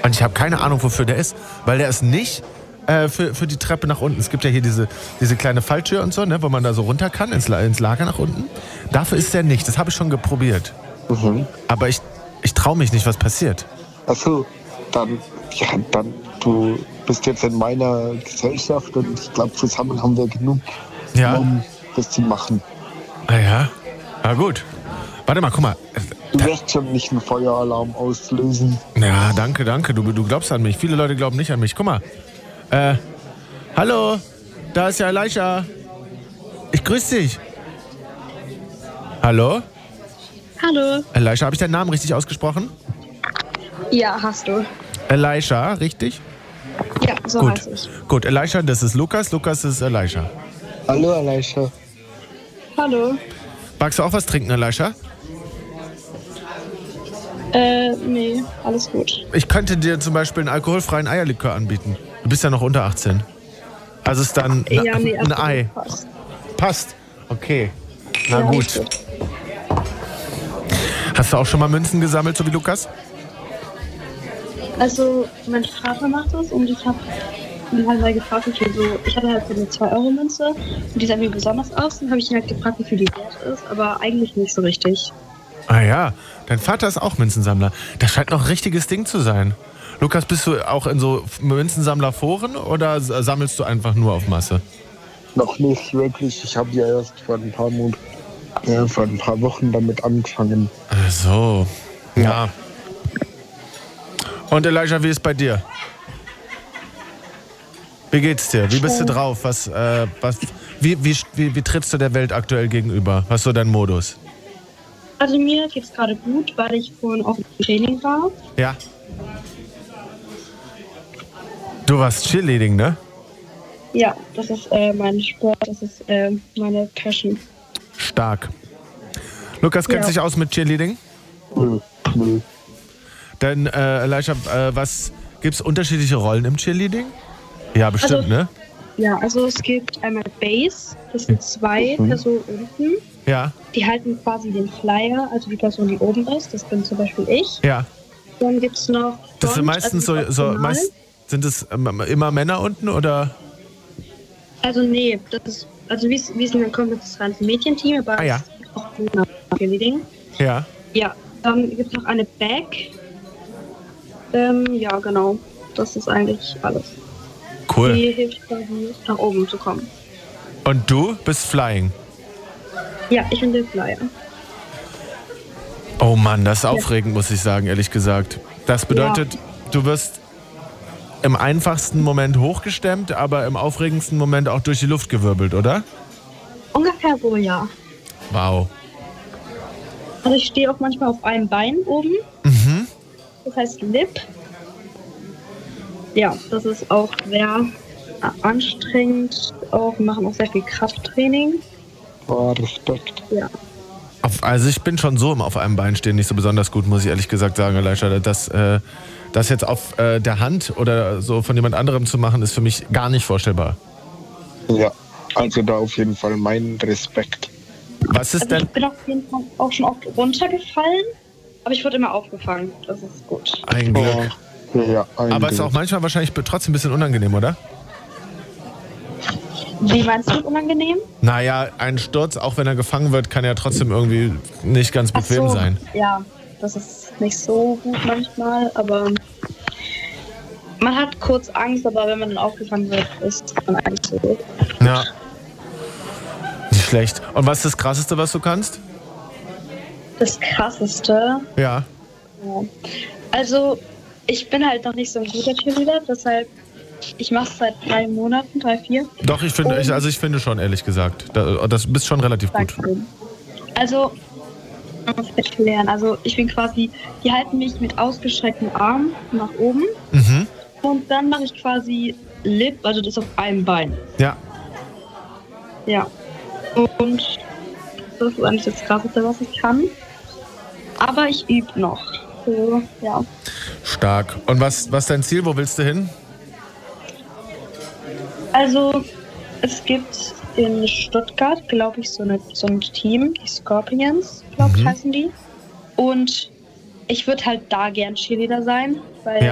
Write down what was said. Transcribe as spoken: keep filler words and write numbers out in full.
Und ich habe keine Ahnung, wofür der ist. Weil der ist nicht äh, für, für die Treppe nach unten. Es gibt ja hier diese, diese kleine Falltür und so, ne, wo man da so runter kann, ins, ins Lager nach unten. Dafür ist der nicht. Das habe ich schon geprobiert. Mhm. Aber ich, ich traue mich nicht, was passiert. Achso, dann, ja, dann, du bist jetzt in meiner Gesellschaft und ich glaube, zusammen haben wir genug, Ja. um das zu machen. Ah ja, na gut. Warte mal, guck mal. Du wirst schon nicht einen Feueralarm auslösen. Ja, danke, danke. Du, du glaubst an mich. Viele Leute glauben nicht an mich. Guck mal. Äh, hallo, da ist ja Elisha. Ich grüße dich. Hallo? Hallo. Elisha, habe ich deinen Namen richtig ausgesprochen? Ja, hast du. Elisha, richtig? Ja, so Gut. heißt ich. Gut, Elisha, das ist Lukas. Lukas ist Elisha. Hallo, Elisha. Hallo. Magst du auch was trinken, Elisha? Äh, nee, alles gut. Ich könnte dir zum Beispiel einen alkoholfreien Eierlikör anbieten. Du bist ja noch unter achtzehn. Also ist dann Ja, na, nee, ein absolut Ei. passt. Passt. Okay. Na Ja, gut. ist gut. Hast du auch schon mal Münzen gesammelt, so wie Lukas? Also, mein Vater macht das und ich habe ihn halt mal gefragt, wie viel so. Ich hatte halt so eine zwei Euro Münze und die sah mir besonders aus. Dann habe ich ihn halt gefragt, wie viel die wert ist, aber eigentlich nicht so richtig. Ah ja, dein Vater ist auch Münzensammler. Das scheint noch ein richtiges Ding zu sein. Lukas, bist du auch in so Münzensammlerforen oder sammelst du einfach nur auf Masse? Noch nicht wirklich. Ich habe ja erst vor ein paar Monaten, ja, vor ein paar Wochen damit angefangen. Ach so. Ja. Und Elisha, wie ist bei dir? Wie geht's dir? Wie bist du drauf? Was, äh, was, wie, wie, wie, wie trittst du der Welt aktuell gegenüber? Was ist so dein Modus? Also, mir geht's gerade gut, weil ich vorhin auf dem Training war. Ja. Du warst Cheerleading, ne? Ja, das ist äh, mein Sport, das ist äh, meine Passion. Stark. Lukas kennt Ja. sich aus mit Cheerleading? Nö, nö. Denn, äh, Elisha, äh, was, gibt's unterschiedliche Rollen im Cheerleading? Ja, bestimmt, Also- ne? Ja, also es gibt einmal Base, das sind zwei Mhm. Personen unten. Ja, Die halten quasi den Flyer, also die Person, die oben ist, das bin zum Beispiel ich. ja. Dann gibt es noch. Das sind Front, meistens also so, so optional. meist, sind es ähm, immer Männer unten oder? Also, nee, das ist. Also, wie es wie es dann kommt, das ist ein Mädchenteam, aber Ah, ja. es ist auch ein Cheerleading. Ja. Ja, dann gibt es noch eine Back. Ähm, ja, genau. Das ist eigentlich alles. Cool. Die hilft quasi, nach oben zu kommen. Und du bist Flying. Ja, ich bin der Flyer. Oh Mann, das ist aufregend, muss ich sagen, ehrlich gesagt. Das bedeutet, du wirst im einfachsten Moment hochgestemmt, aber im aufregendsten Moment auch durch die Luft gewirbelt, oder? Ungefähr so, ja. Wow. Also, ich stehe auch manchmal auf einem Bein oben. Mhm. Das heißt Lip. Ja, das ist auch sehr anstrengend. Auch, wir machen auch sehr viel Krafttraining. Oh, Respekt. Ja. Auf, also ich bin schon so im auf einem Bein stehen nicht so besonders gut, muss ich ehrlich gesagt sagen, Elisha. Das, äh, das jetzt auf äh, der Hand oder so von jemand anderem zu machen, ist für mich gar nicht vorstellbar. Ja, also da auf jeden Fall mein Respekt. Was ist Also denn... ich bin auf jeden Fall auch schon oft runtergefallen, aber ich wurde immer aufgefangen. Das ist gut. Ein Glück. Oh, ja, ein Aber es ist Glück. auch manchmal wahrscheinlich trotzdem ein bisschen unangenehm, oder? Wie meinst du, unangenehm? Naja, ein Sturz, auch wenn er gefangen wird, kann ja trotzdem irgendwie nicht ganz Ach bequem so, sein. Ja, das ist nicht so gut manchmal, aber man hat kurz Angst, aber wenn man dann aufgefangen wird, ist man eigentlich so gut. Ja. Nicht schlecht. Und was ist das Krasseste, was du kannst? Das Krasseste. Ja. Ja. Also, ich bin halt noch nicht so ein guter Cheerleader, deshalb, ich mache es seit drei Monaten, drei, vier. Doch, ich finde, ich, also ich finde schon, ehrlich gesagt. Da, das bist schon relativ gut. Dankeschön. Also, man muss erklären. Also, ich bin quasi, die halten mich mit ausgestreckten Armen nach oben Mhm. und dann mache ich quasi Lip, also das auf einem Bein. Ja. Ja. Und das ist eigentlich das Krasseste, was ich kann. Aber ich übe noch. So, ja. Stark. Und was, was ist dein Ziel? Wo willst du hin? Also, es gibt in Stuttgart, glaube ich, so, eine, so ein Team, die Scorpions, glaube ich, Mhm. heißen die. Und ich würde halt da gern Cheerleader sein, weil Ja.